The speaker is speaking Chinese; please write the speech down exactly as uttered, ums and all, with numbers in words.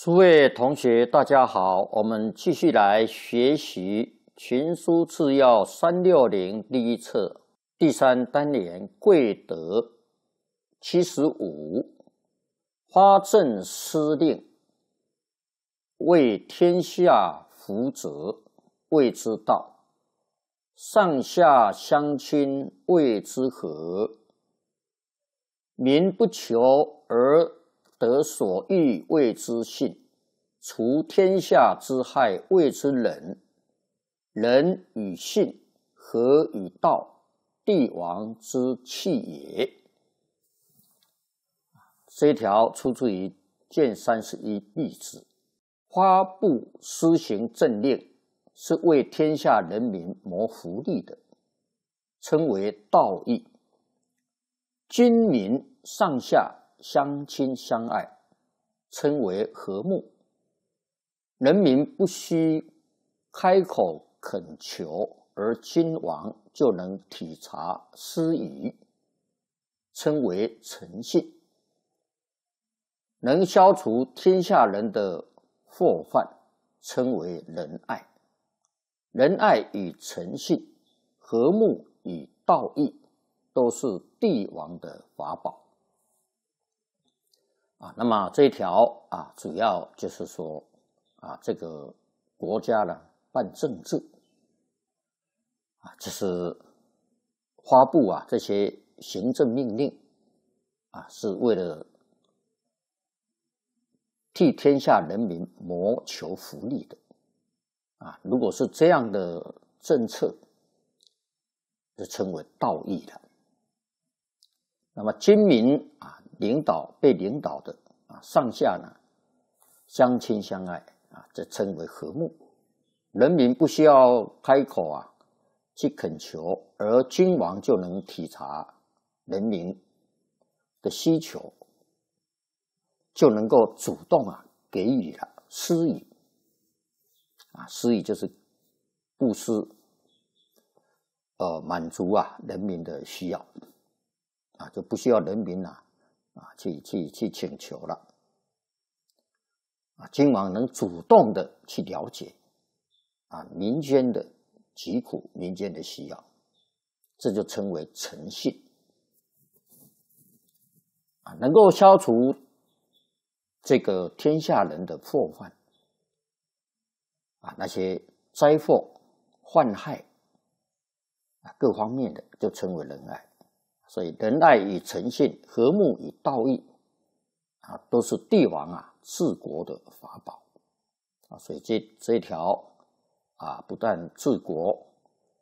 诸位同学，大家好，我们继续来学习《群书治要》三六零第一册第三单元贵德七十五。发政司令，为天下福泽，谓之道；上下相亲，谓之和。民不求而得所欲，谓之信；除天下之害，谓之仁。仁与信，和与道，帝王之器也。这一条出自于卷三十一例子。发布施行政令，是为天下人民谋福利的，称为道义。君民上下相亲相爱，称为和睦。人民不需开口恳求，而君王就能体察施予，称为诚信。能消除天下人的祸患，称为仁爱。仁爱与诚信，和睦与道义，都是帝王的法宝。啊，那么这一条啊，主要就是说啊，这个国家呢办政治啊，就是发布啊这些行政命令啊，是为了替天下人民谋求福利的啊。如果是这样的政策，就称为道义了。那么君民啊，领导被领导的啊，上下呢相亲相爱啊，这称为和睦。人民不需要开口啊去恳求，而君王就能体察人民的需求，就能够主动啊给予了施予啊，施予就是布施，呃，满足啊人民的需要啊，就不需要人民啊啊去去去请求了啊，君王能主动的去了解啊民间的疾苦，民间的需要，这就称为诚信啊，能够消除这个天下人的祸患啊，那些灾祸患害啊，各方面的就称为仁爱。所以仁爱与诚信，和睦与道义啊，都是帝王啊治国的法宝啊。所以这这一条啊，不但治国